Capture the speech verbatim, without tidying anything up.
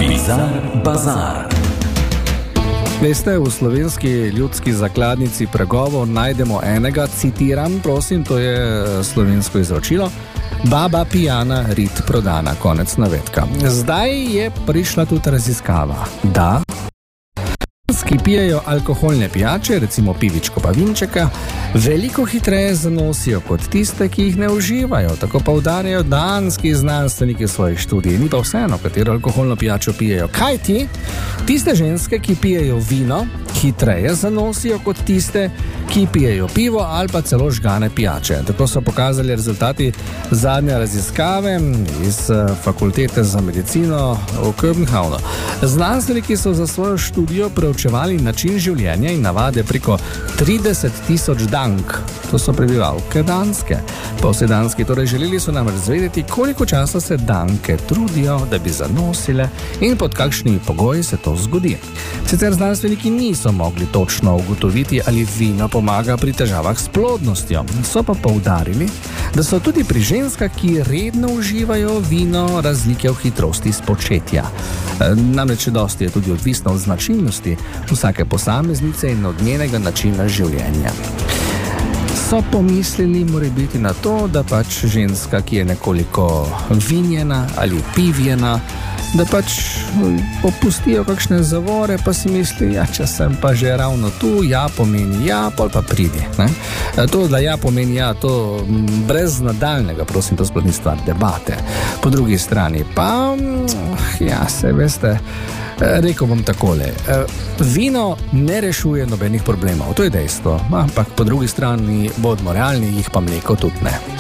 Bizar Bazar. Veste, v slovenski ljudski zakladnici pregovor najdemo enega, citiram, prosim, to je slovensko izročilo: baba pijana, rit prodana, konec navedka. Zdaj je prišla tudi raziskava, da ki pijejo alkoholne pijače, recimo pivičko pa vinčeka, veliko hitreje zanosijo kot tiste, ki jih ne uživajo. Tako poudarjajo danski znanstveniki v svojih študijih. Ni pa vseeno, katero alkoholno pijačo pijejo. Kaj ti? Tiste ženske, ki pijejo vino, hitreje zanosijo kot tiste, ki pijejo pivo ali pa celo žgane pijače. Tako so pokazali rezultati zadnje raziskave iz Fakultete za medicino v Kopenhavnu. Znanstveniki so za svojo študijo preučevali način življenja in navade preko trideset tisoč dank. To so prebivalke Danske. Po vsej Danski torej želeli so nam razvedeti, koliko časa se danke trudijo, da bi zanosile in pod kakšnimi pogoji se to zgodi. Sicer znanstveniki niso mogli točno ugotoviti, ali vino pomaga pri težavah s plodnostjo. So pa poudarili, da so tudi pri ženskah, ki redno uživajo vino, razlike v hitrosti spočetja. Namreč dosti je tudi odvisno od značilnosti vsake posameznice in od njenega načina življenja. So pomislili morebiti na to, da pač ženska, ki je nekoliko vinjena ali pivjena, da pač popustijo kakšne zavore, pa si misli, ja, če sem pa že ravno tu, ja pomeni ja, pol pa pridi. Ne? To, da ja pomeni ja, to brez nadaljnega, prosim, to sploh ni stvar debate. Po drugi strani pa, ja, se veste, rekel bom takole, vino ne rešuje nobenih problemov, to je dejstvo, ampak po drugi strani, bodimo realni, jih pa mleko tudi ne.